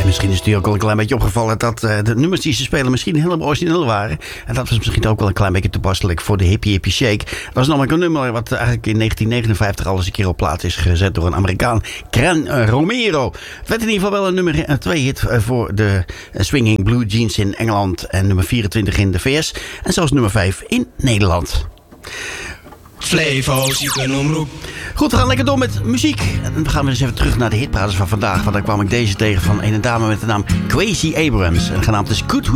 Misschien is het u ook al een klein beetje opgevallen dat de nummers die ze spelen misschien helemaal origineel waren. En dat was misschien ook wel een klein beetje toepasselijk voor de Hippie Hippie Shake. Dat was namelijk een nummer wat eigenlijk in 1959 al eens een keer op plaat is gezet door een Amerikaan, Cran Romero. Het werd in ieder geval wel een nummer 2 hit voor de Swinging Blue Jeans in Engeland en nummer 24 in de VS. En zelfs nummer 5 in Nederland. Flevo, ziekenomroep. Goed, we gaan lekker door met muziek. En dan gaan we eens even terug naar de hitparades van vandaag. Want daar kwam ik deze tegen van een dame met de naam Quasi Abrams. En genaamd is Could We